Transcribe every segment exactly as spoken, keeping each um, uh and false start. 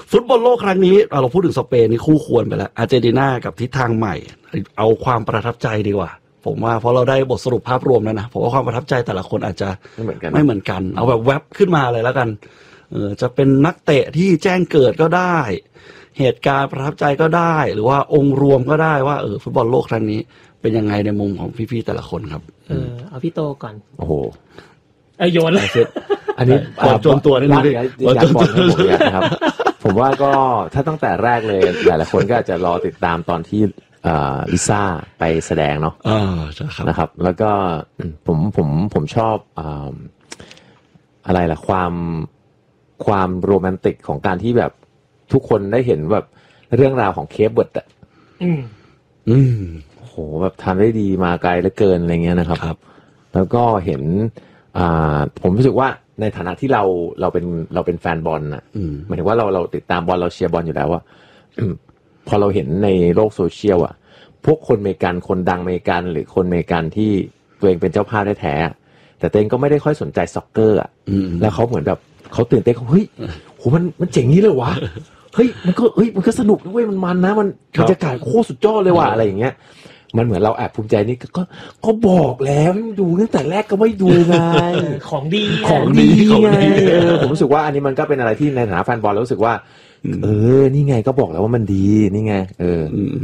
ฟุตบอลโลกครั้งนี้เราพูดถึงสเปนนี่คู่ควรไปแล้วอาร์เจนตินากับทิศทางใหม่เอาความประทับใจดีกว่าผมว่าเพราะเราได้บทสรุปภาพรวมแล้วนะผมว่าความประทับใจแต่ละคนอาจจะไม่เหมือนกันไม่เหมือนกันเอาแบบแวบขึ้นมาเลยแล้วกันเออจะเป็นนักเตะที่แจ้งเกิดก็ได้เหตุการณ์ประทับใจก็ได้หรือว่าองค์รวมก็ได้ว่าเออฟุตบอลโลกครั้งนี้เป็นยังไงในมุมของพี่ๆแต่ละคนครับเออเอาพี่โตก่อนโอ้โหเออโยนเลยอันนี้โจนตัวนิดนึงดิยัดบอลให้ผมนะครับผมว่าก็ถ้าตั้งแต่แรกเลยหลายๆคนก็อาจจะรอติดตามตอนที่ลิซ่าไปแสดงเนาะนะครับแล้วก็ผมผมผมชอบอะไรล่ะความความโรแมนติกของการที่แบบทุกคนได้เห็นแบบเรื่องราวของเคปเวิร์ดอ่ะอืมอืมโหแบบทำได้ดีมาไกลเหลือเกินอะไรเงี้ยนะครับครับแล้วก็เห็นอ่าผมรู้สึกว่าในฐานะที่เราเราเป็นเราเป็นแฟนบอลน่ะหมายถึงว่าเราเราติดตามบอลเราเชียร์บอลอยู่แล้วว่าพอเราเห็นในโลกโซเชียลอ่ะพวกคนอเมริกันคนดังอเมริกันหรือคนอเมริกันที่ตัวเองเป็นเจ้าภาพแท้ๆแต่ตัวเองก็ไม่ได้ค่อยสนใจซ็อกเกอร์อ่ะแล้วเขาเหมือนแบบเขาตื่นเต้นเขาเฮ้ยโหมันมันเจ๋งนี้เลยวะเฮ้ยมันก็เฮ้ยมันก็สนุกด้วยมันมันนะมันบรรยากาศโคตรสุดยอดเลยว่ะอะไรอย่างเงี้ยมันเหมือนเราแอบภูมิใจนี่ก็ก็บอกแล้วให้ดูตั้งแต่แรกก็ไม่ดูไงของดีของดีไงผมรู้สึกว่าอันนี้มันก็เป็นอะไรที่ในฐานะแฟนบอลรู้สึกว่าเออนี่ไงก็บอกแล้วว่ามันดีนี่ไงเออ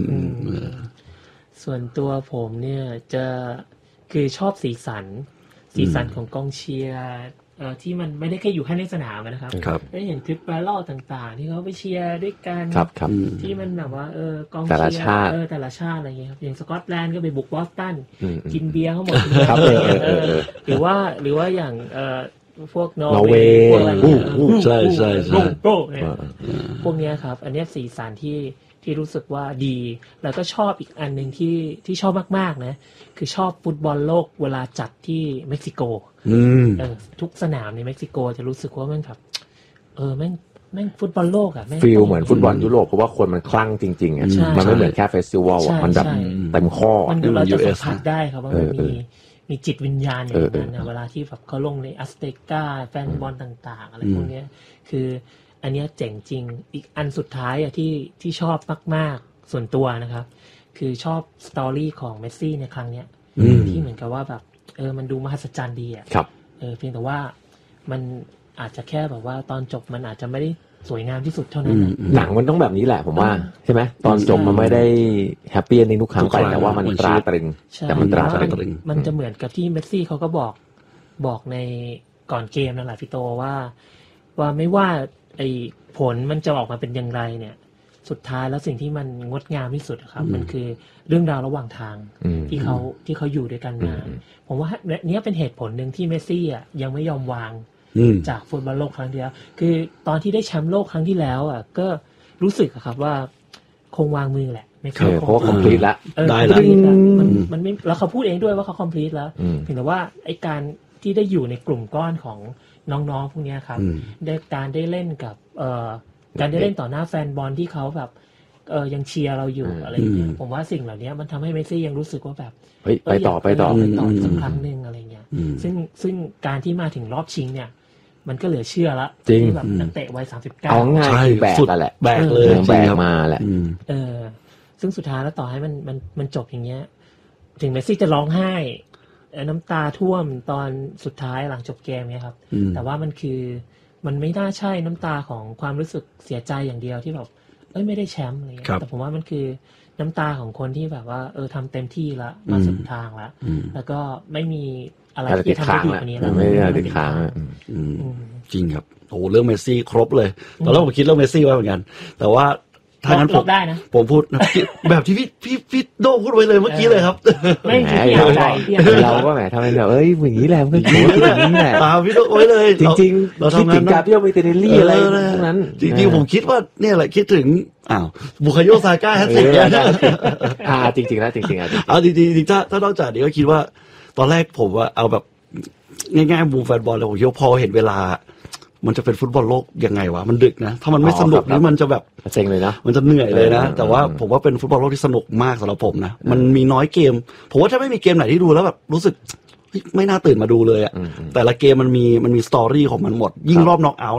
ส่วนตัวผมเนี่ยจะคือชอบสีสันสีสันของกองเชียร์เอ่อที่มันไม่ได้แค่อยู่แค่ในสนามนะครับได้เห็นคลิปไวรัลต่างๆที่เขาไปเชียร์ด้วยกันที่มันแบบว่าเออกองเชียร์เออแต่ละชาติอะไรเงี้ยครับอย่างสกอตแลนด์ก็ไปบุกบอสตันกินเบียร์เขาหมดเลยหรือว่าหรือว่าอย่างเอ่อพวกนอร์เวย์พวกอะไรเงี้ยใช่ใช่ใช่โปรเนี่ยพวกเนี้ยครับอันนี้สีสันที่ที่รู้สึกว่าดีแล้วก็ชอบอีกอันนึงที่ที่ชอบมากๆนะคือชอบฟุตบอลโลกเวลาจัดที่เม็กซิโกเออทุกสนามในเม็กซิโกจะรู้สึกว่ามันแบบเออแม่งแม่งฟุตบอลโลกอ่ะแม่งฟีลเหมือนฟุตบอลยุโรปเพราะว่าคนมันคลั่งจริงๆอ่ะมันไม่เหมือนแค่เฟสติวัลอ่ะมันแบบเต็มข้อมันเราจะสัมผัสได้ครับว่ามันมีมีจิตวิญญาณอยู่ในนั้นนะเวลาที่แบบเขาลงในอัสเตกาแฟนบอลต่างๆอะไรพวกนี้คืออันนี้เจ๋งจริงอีกอันสุดท้ายอ่ะที่ที่ชอบมากๆส่วนตัวนะครับคือชอบสตอรี่ของเมสซี่ในครั้งเนี้ยที่เหมือนกับว่าแบบเออมันดูมหัศจรรย์ดีอ่ะเออเพียงแต่ว่ามันอาจจะแค่แบบว่าตอนจบมันอาจจะไม่ได้สวยงามที่สุดเท่านั้นหนังมันต้องแบบนี้แหละผมว่าใช่ไหมตอนจบมันไม่ได้แฮปปี้เอนดิ้งทุกครั้งไปแต่ว่ามันตราตรึงแต่มันตราตรึงมันจะเหมือนกับที่เมสซี่เขาก็บอกบอกในก่อนเกมนั่นแหละพี่โตว่าว่าไม่ว่าไอ้ผลมันจะออกมาเป็นอย่างไรเนี่ยสุดท้ายแล้วสิ่งที่มันงดงามที่สุดครับมันคือเรื่องราวระหว่างทางที่เขาที่เขาอยู่ด้วยกันมาผมว่าเนี่ยเป็นเหตุผลหนึ่งที่เมสซี่อ่ะยังไม่ยอมวางจากฟุตบอลโลกครั้งที่แล้วคือตอนที่ได้แชมป์โลกครั้งที่แล้วอ่ะก็รู้สึกครับว่าคงวางมือแหละไม่คือเพราะว่าคอมพลีทแล้วได้แล้วมันมันไม่แล้วเขาพูดเองด้วยว่าเขาคอมพลีทแล้วเพียงแต่ว่าไอ้การที่ได้อยู่ในกลุ่มก้อนของน้องๆพวกนี้ครับได้การได้เล่นกับเอ่อการได้เล่นต่อหน้าแฟนบอลที่เขาแบบเออยังเชียร์เราอยู่อะไรอย่างเงี้ยผมว่าสิ่งเหล่านี้มันทำให้เมสซี่ยังรู้สึกว่าแบบเฮ้ยไปต่อไปต่อไปต่อสักครั้งนึงอะไรเงี้ยซึ่งซึ่งการที่มาถึงรอบชิงเนี่ยมันก็เหลือเชื่อละที่แบบนักเตะวัยสามสิบเก้าเอาง่ายแบกแหละแบกเลยแบกมาแหละเออซึ่งสุดท้ายแล้วต่อให้มันมันมันจบอย่างเงี้ยถึงเมสซี่จะร้องไห้น้ำตาท่วมตอนสุดท้ายหลังจบเกมเนี่ยครับแต่ว่ามันคือมันไม่น่าใช่น้ำตาของความรู้สึกเสียใจอย่างเดียวที่แบบเอ้ยไม่ได้แชมป์อะไรเงี้ยแต่ผมว่ามันคือน้ำตาของคนที่แบบว่าเออทำเต็มที่ละมาสุดทางละแล้วก็ไม่มีอะไรที่ทำได้ดีกว่านี้แล้วไม่ได้ติดค้างจริงครับโอ้เรื่องเมสซี่ครบเลยตอนแรกผมคิดเรื่องเมสซี่ไว้เหมือนกันแต่ว่าถ้างั้นผมผมพูดแบบที่พี่พี่พี่โดพูดไว้เลยเมื่อกี้เลยครับไม่ใช่เราเราก็แหมทำไมแบบเอ้ยอย่างนี้แหละมันก็อย่างนี้แหละตามพี่โดไว้เลยจริงๆเราทำงานการเที่ยวไปเตเนลี่อะไรพวกนั้นจริงๆผมคิดว่าเนี่ยแหละคิดถึงอ้าวบุคโยซาก้าแฮตติกอ่าจริงๆแล้วจริงๆอ่ะเอาจริงๆถ้าถ้านอกจากนี้ก็คิดว่าตอนแรกผมว่าเอาแบบง่ายๆบูแฟนบอลเลยผมคิดว่าพอเห็นเวลามันจะเป็นฟุตบอลโลกยังไงวะมันดึกนะถ้ามันไม่สนุกนี่มันจะแบบเซ็งเลยนะมันจะเหนื่อยเลยนะแต่ว่าผมว่าเป็นฟุตบอลโลกที่สนุกมากสำหรับผมนะมันมีน้อยเกมผมว่าถ้าไม่มีเกมไหนที่ดูแล้วแบบรู้สึกไม่น่าตื่นมาดูเลยอ่ะแต่ละเกมมันมีมันมีสตอรี่ของมันหมดยิ่งรอบน็อกเอาท์เนี่ยเ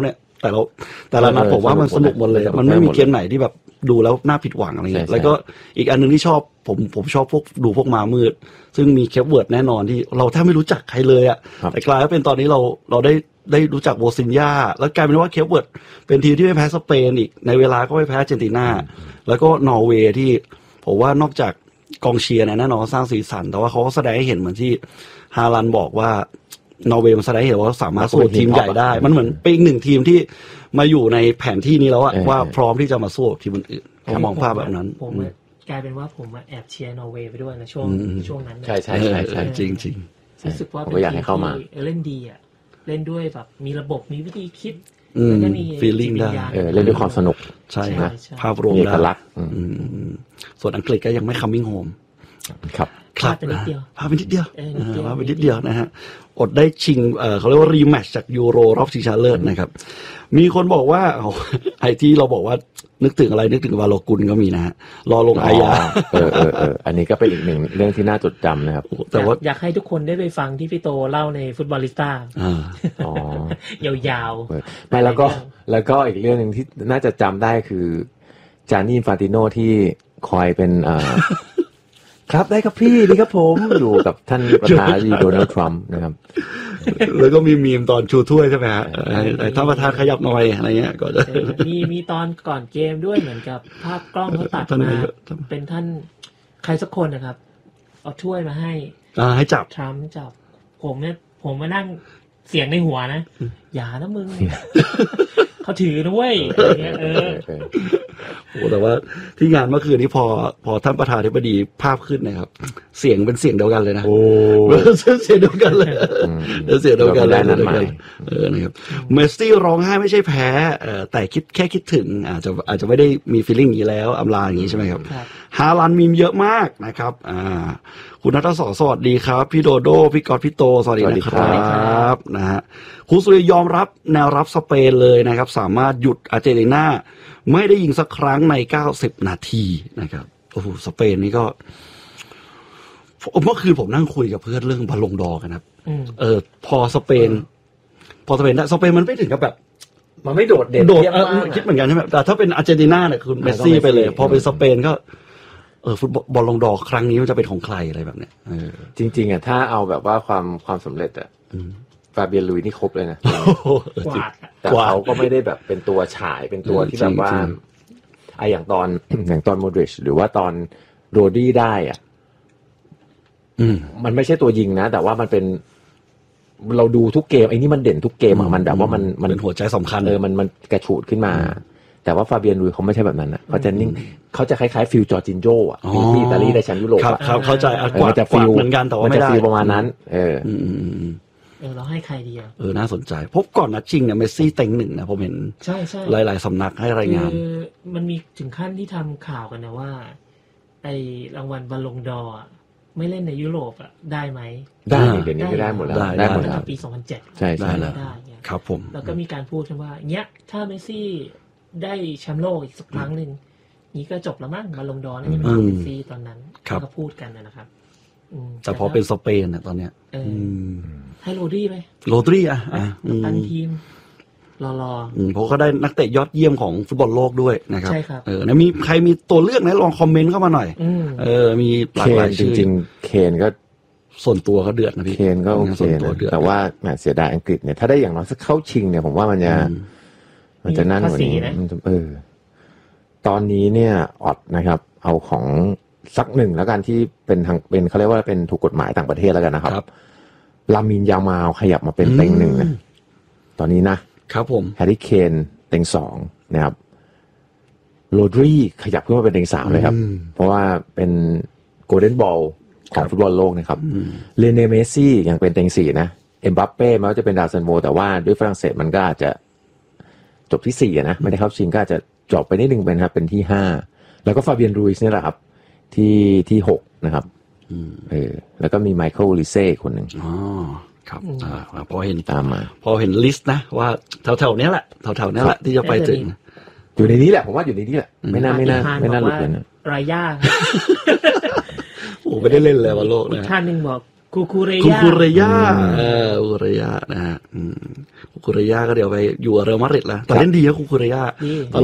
แต่เราแต่ละนัดผมว่ามันสนุกหมดเลยมันไม่มีเกมไหนที่แบบดูแล้วน่าผิดหวังอะไรเงี้ยแล้วก็อีกอันนึงที่ชอบผมผมชอบพวกดูพวกมามืดซึ่งมีเคปเวิร์ดแน่นอนที่เราแทบไม่รู้จักใครเลยอ่ะแต่กลายเป็นตอนนี้เราเราได้ได้รู้จักโบซินยาแล้วกลายเป็นว่าเคปเวิร์ดเป็นทีมที่ไม่แพ้สเปนอีกในเวลาก็ไม่แพ้อาร์เจนตินาแล้วก็นอร์เวย์ที่ผมว่านอกจากกองเชียร์เนี่ยแน่นอนสร้างสีสันแต่ว่าเขาก็แสดงให้เห็นเหมือนที่ฮาลันบอกว่านอร์เวย์มันแสดงให้เห็นว่าสามารถสู้ทีมใหญ่ได้มันเหมือนเป็นอีกหนึ่งทีมที่มาอยู่ในแผนที่นี้แล้วอะว่าพร้อมที่จะมาสู้ทีมอื่นผมมองภาพแบบนั้นผมกลายเป็นว่าผมแอบเชียร์นอร์เวย์ไปด้วยนะช่วงช่วงนั้นใช่ใช่ใช่ใช่จริงจริงรู้สึกว่าเป็นทีมที่เล่นดีอะเล่นด้วยแบบมีระบบมีวิธีคิดแล้วก็มีฟีลลิ่งได้เล่นด้วยความสนุกใช่นะภาพรวมได้ส่วนอังกฤษก็ยังไม่ coming home ครับพลาดไปนิดเดียวพลาดไปนิดเดียวพลาดไปนิดเดียวนะฮะอดได้ชิงเอ่อเขาเรียกว่ารีแมตช์จากยูโรรอบชิงชนะเลิศนะครับมีคนบอกว่าไอ้ที่เราบอกว่านึกถึงอะไรนึกถึงวาโลกุลก็มีนะฮะรอลงอาญาเออเออเอออันนี้ก็เป็นอีกหนึ่งเรื่องที่น่าจดจำนะครับแต่ว่าอยากให้ทุกคนได้ไปฟังที่พี่โตเล่าในฟุตบอลลิสต้าอ๋อยาวๆไม่แล้วก็แล้วก็อีกเรื่องนึงที่น่าจะจำได้คือจานี่อินฟานติโนที่คอยเป็นเอ่อครับได้ครับพี่ดีครับผมอยู่กับท่านประธานาธิบดีโดนัลด์ทรัมป์นะครับแล้วก็มีมีมตอนชูถ้วยใช่ไหมฮะท่านประธานขยับหน่อยอะไรเงี้ยก็จะมีมีตอนก่อนเกมด้วยเหมือนกับภาพกล้องเขาตัดมาเป็นท่านใครสักคนนะครับเอาถ้วยมาให้อ่าให้จับทรัมป์จับผมเนี่ยผมมานั่งเสียงในหัวนะอย่านะมึงเขาถือด้วยเออโอ้แต่ว่าที่งานเมื่อคืนนี้พอพอท่านประธานธิบดีภาพขึ้นนะครับเสียงเป็นเสียงเดียวกันเลยนะโอ้เสียงเดียวกันเลยเสียงเดียวกันเลยนั่นหมายเออนะครับเมสซี่ร้องไห้ไม่ใช่แพ้แต่คิดแค่คิดถึงอาจจะอาจจะไม่ได้มีฟีลลิ่งอย่างนี้แล้วอำลาอย่างนี้ใช่ไหมครับฮาลันมีมเยอะมากนะครับอ่าคุณนัทศรสวัสดีครับพี่โดโดพี่กอดพี่โตสวัสดีนะครับนะฮะคุณสุริยอมรับแนวรับสเปนเลยนะครับสามารถหยุดอาร์เจนตินาไม่ได้ยิงสักครั้งในเก้าสิบนาทีนะครับโอ้โหสเปนนี่ก็เมื่อคืนผมนั่งคุยกับเพื่อนเรื่องบอลลงดอร์กันครับเออพอสเปนพอสเปนได้สเปนมันไม่ถึงกับแบบมันไม่โดดเด่นโดดคิดเหมือนกันใช่ไหมแต่ถ้าเป็นอาร์เจนตินาเนี่ยคือเมสซี่ไปเลยพอเป็นสเปนก็เออฟุตบอลลงดอร์ครั้งนี้มันจะเป็นของใครอะไรแบบเนี้ยจริงๆอ่ะถ้าเอาแบบว่าความความสำเร็จอ่ะฟาเบียนลุยนี่ครบเลยนะแต่เขาก็ไม่ได้แบบเป็นตัวฉายเป็นตัวที่แบบว่าไออย่างตอนอย่างตอนโมดริชหรือว่าตอนโรดี้ได้อ่ะมันไม่ใช่ตัวยิงนะแต่ว่ามันเป็นเราดูทุกเกมไอ้นี่มันเด่นทุกเกมอ่ะมันแบบว่ามันมันเป็นหัวใจสำคัญเออมันมันกระฉูดขึ้นมาแต่ว่าฟาเบียนลุยเขาไม่ใช่แบบนั้นนะเขาจะนิ่งเขาจะคล้ายๆฟิลจอร์จินโญ่อ่ะที่อิตาลีได้แชมป์ยุโรปครับครับเข้าใจกว่าจะฟิลเหมือนกันแต่ว่าไม่ได้ฟิลประมาณนั้นเออเออเราให้ใครดีอ่ะเออน่าสนใจพบก่อนนัดชิงเนี่ยเมสซี่เต็งหนึ่งนะผมเห็นใช่ใช่หลายๆสำนักให้รายงานคือมันมีถึงขั้นที่ทำข่าวกันนะว่าไอรางวัลบอลลงดอร์ไม่เล่นในยุโรปอ่ะได้ไหมได้เดี๋ยวนี้ก็ได้หมดแล้วได้หมดแล้วปีสองพันเจ็ดใช่ใช่ได้ครับผมแล้วก็มีการพูดกันว่าเนี้ยถ้าเมสซี่ได้แชมป์โลกอีกสักครั้งหนึ่งนี้ก็จบแล้วมั้งบอลลงดอร์นี่เป็นเมสซี่ตอนนั้นก็พูดกันนะครับแต่พอเป็นสเปนเนี่ยตอนเนี้ยให้โรดี้ไหมโรดี้อ่ะตันทีมรอรอเพราะเขาได้นักเตะยอดเยี่ยมของฟุตบอลโลกด้วยนะครับใช่ครับเออมีใครมีตัวเลือกไหมลองคอมเมนต์เข้ามาหน่อยเออมีหลากหลายชื่อจริงๆเคนก็ส่วนตัวเขาเดือดนะพี่เคนก็โอเคแต่ว่าแหมเสียดายอังกฤษเนี่ยถ้าได้อย่างน้อยสักเข้าชิงเนี่ยผมว่ามันจะมันจะนั่นกว่านี้เออตอนนี้เนี่ยออดนะครับเอาของสักหนึ่งแล้วกันที่เป็นทางเป็นเขาเรียกว่าเป็นถูกกฎหมายต่างประเทศแล้วกันนะครับลามินยามาลขยับมาเป็นเต็งหนึ่งนะตอนนี้นะครับผมแฮร์รี่เคนเต็งสองนะครับโรดรีขยับขึ้นมาเป็นเต็งสามเลยครับเพราะว่าเป็นโกลเด้นบอลของฟุตบอลโลกนะครับเลเนเมสซี่ยังเป็นเต็งสี่นะเอ็มบัปเป้แม้ว่าจะเป็นดาวซันโวแต่ว่าด้วยฝรั่งเศสมันก็อาจจะจบที่สี่นะไม่ได้เข้าชิงก็อาจจะจบไปนิดนึงเป็นครับเป็นที่ห้าแล้วก็ฟาเบียนรูอิสนี่แหละครับที่ที่หกนะครับเออแล้วก็มีไมเคิลลิเซ่คนหนึ่งอ๋อครับอ่าพอเห็นตามมาพอเห็นลิสต์นะว่าแถวๆนี้แหละแถวๆนี้แหละที่จะไปถึงอยู่ในนี้แหละผมว่าอยู่ในนี้แหละไม่น่าไม่น่าไม่น่าหลุดเลยนะรายาโอ้ไม่ได้เล่นเลยบอลโลกนะท่านหนึ่งบอกคูคูเรยาคูคูเรยาเออคูคูเรยานะฮะคคูคูเรย่าก็เดี๋ยวไปอยู่เรอัลมาดริดแล้วแต่เล่นดีนะคูคูเรย่า